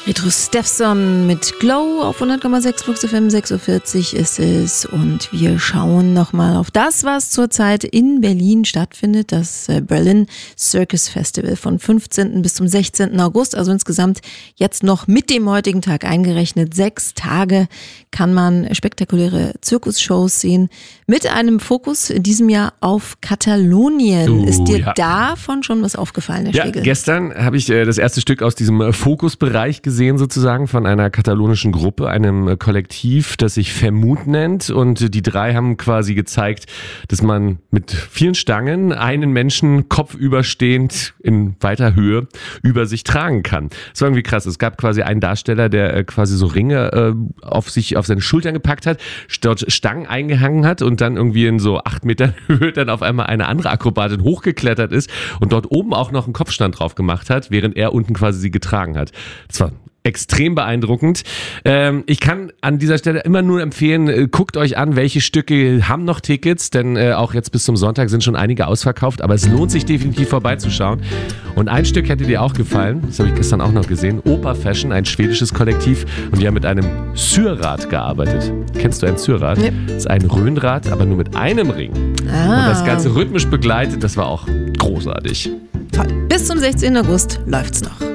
Retro Steffson mit Glow auf 100,6 Flux FM, 6.40 Uhr ist es und wir schauen nochmal auf das, was zurzeit in Berlin stattfindet, das Berlin Circus Festival von 15. bis zum 16. August, also insgesamt jetzt noch mit dem heutigen Tag eingerechnet 6 Tage kann man spektakuläre Zirkusshows sehen mit einem Fokus in diesem Jahr auf Katalonien. Ist dir davon schon was aufgefallen, Herr Schlegel? Ja, gestern habe ich das erste Stück aus diesem Fokusbereich gesehen sozusagen von einer katalonischen Gruppe, einem Kollektiv, das sich Vermut nennt, und die 3 haben quasi gezeigt, dass man mit vielen Stangen einen Menschen kopfüberstehend in weiter Höhe über sich tragen kann. Das war irgendwie krass. Es gab quasi einen Darsteller, der quasi so Ringe auf seine Schultern gepackt hat, dort Stangen eingehangen hat und dann irgendwie in so 8 Metern Höhe dann auf einmal eine andere Akrobatin hochgeklettert ist und dort oben auch noch einen Kopfstand drauf gemacht hat, während er unten quasi sie getragen hat. Das war extrem beeindruckend. Ich kann an dieser Stelle immer nur empfehlen, guckt euch an, welche Stücke haben noch Tickets, denn auch jetzt bis zum Sonntag sind schon einige ausverkauft, aber es lohnt sich definitiv vorbeizuschauen. Und ein Stück hätte dir auch gefallen, das habe ich gestern auch noch gesehen, Opa Fashion, ein schwedisches Kollektiv, und die haben mit einem Syrrad gearbeitet. Kennst du ein Syrrad? Ja. Das ist ein Röhnrad, aber nur mit einem Ring. Und das Ganze rhythmisch begleitet, das war auch großartig. Toll. Bis zum 16. August läuft's noch.